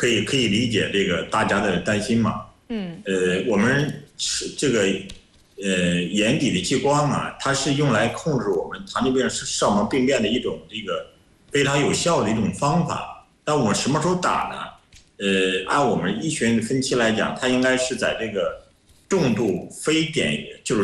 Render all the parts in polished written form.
可以理解这个大家的担心嘛。我们是这个眼底的激光啊，它是用来控制我们糖尿病视网膜病变的一种这个非常有效的一种方法。但我们什么时候打呢？按我们医学院的分期来讲，它应该是在这个重度非典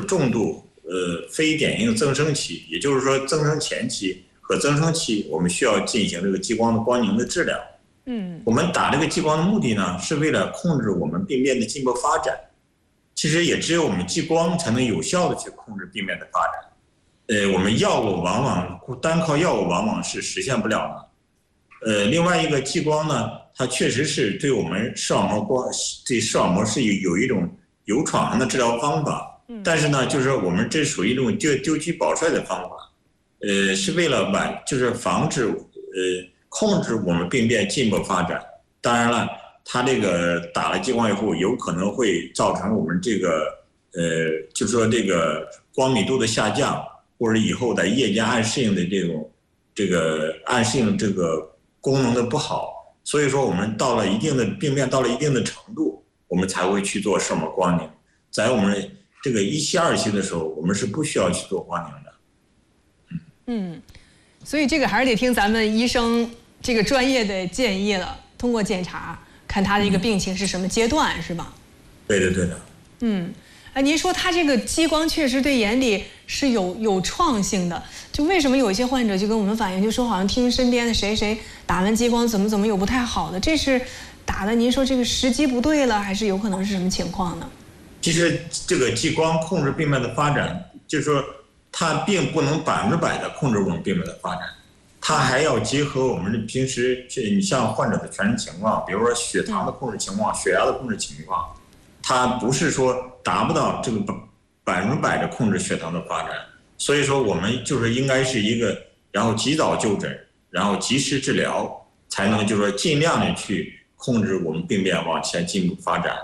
型增生期，也就是说增生前期和增生期，我们需要进行这个激光的光凝的治疗。我们打这个激光的目的呢，是为了控制我们病变的进一步发展。其实也只有我们激光才能有效的去控制病变的发展。我们单靠药物往往是实现不了的。另外一个激光呢，它确实是对我们视网膜是有一种有创伤的治疗方法。但是呢，就是我们这属于一种丢车保帅的方法。是为了防止控制我们病变进一步发展。当然了，它这个打了激光以后，有可能会造成我们这个就是说这个光密度的下降，或者以后在夜间暗适应的暗适应这个功能的不好。所以说我们到了一定的病变到了一定的程度，我们才会去做视网膜光凝。在我们这个1期2期的时候，我们是不需要去做光凝的。 所以这个还是得听咱们医生这个专业的建议了。通过检查看他的一个病情是什么阶段，是吧？ 对的。 您说他这个激光确实对眼底是有创性的，就为什么有一些患者就跟我们反映，就说好像听身边的谁打完激光怎么有不太好的，这是打的您说这个时机不对了，还是有可能是什么情况呢？ 其实这个激光控制病变的发展，就是说它并不能100%的控制我们病变的发展，它还要结合我们平时你像患者的全身情况，比如说血糖的控制情况、血压的控制情况，它不是说达不到这个100%的控制血糖的发展。所以说我们就是应该是一个，然后及早就诊，然后及时治疗，才能就是说尽量的去控制我们病变往前进一步发展。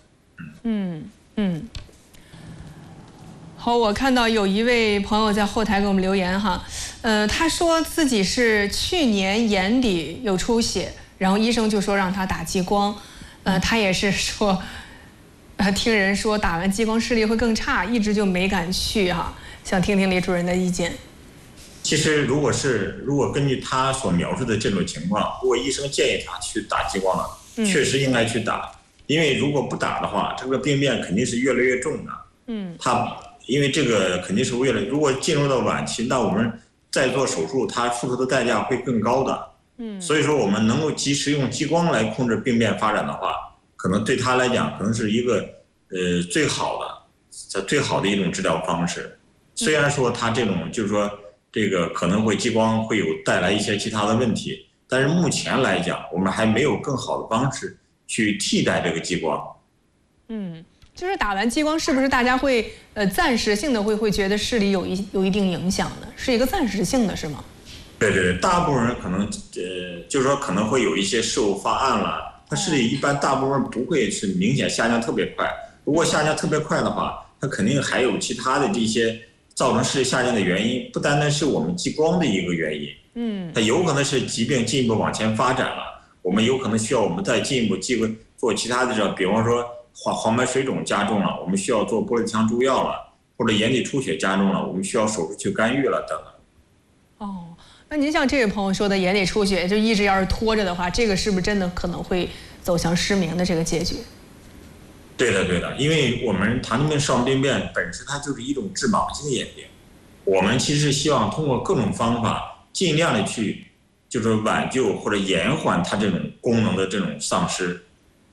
好，我看到有一位朋友在后台给我们留言哈，他说自己是去年眼底有出血，然后医生就说让他打激光，他也是说，听人说打完激光视力会更差，一直就没敢去哈，想听听李主任的意见。 其实如果根据他所描述的这种情况，如果医生建议他去打激光了，确实应该去打，因为如果不打的话，这个病变肯定是越来越重的。因为这个肯定是如果进入到晚期，那我们再做手术，它付出的代价会更高的。所以说我们能够及时用激光来控制病变发展的话，可能对他来讲可能是一个最好的一种治疗方式。虽然说他这种就是说这个可能会激光会有带来一些其他的问题，但是目前来讲，我们还没有更好的方式去替代这个激光。 就是打完激光是不是大家会暂时性的会觉得视力有一定影响呢？是一个暂时性的是吗？ 对，大部分人可能就是说可能会有一些事物发暗了，他视力一般大部分不会是明显下降特别快。如果下降特别快的话，它肯定还有其他的这些造成视力下降的原因，不单单是我们激光的一个原因。它有可能是疾病进一步往前发展了，我们有可能需要我们再进一步做其他的比方说黄斑水肿加重了，我们需要做玻璃腔注药了，或者眼底出血加重了，我们需要手术去干预了等等。 那您像这位朋友说的眼底出血，就一直要是拖着的话，这个是不是真的可能会走向失明的这个结局？ 对的，因为我们糖尿病视网膜病变本身它就是一种致盲性的眼病，我们其实希望通过各种方法尽量的去就是挽救或者延缓它这种功能的这种丧失。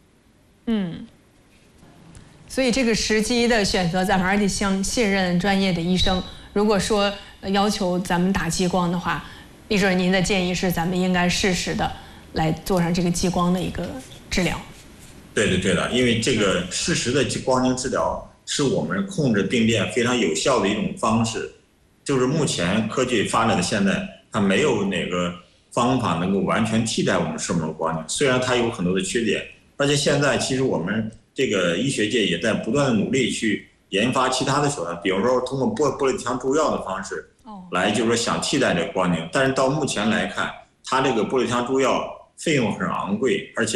所以这个时机的选择，咱们还是得信任专业的医生。如果说要求咱们打激光的话，李主任您的建议是咱们应该适时的来做上这个激光的一个治疗。 对的，因为这个适时的光凝治疗是我们控制病变非常有效的一种方式。就是目前科技发展的现在，它没有哪个方法能够完全替代我们视网膜光凝，虽然它有很多的缺点，而且现在其实我们这个医学界也在不断的努力去研发其他的手段，比如说通过玻璃腔注药的方式来就是说想替代这个光凝，但是到目前来看，它这个玻璃腔注药费用很昂贵，而且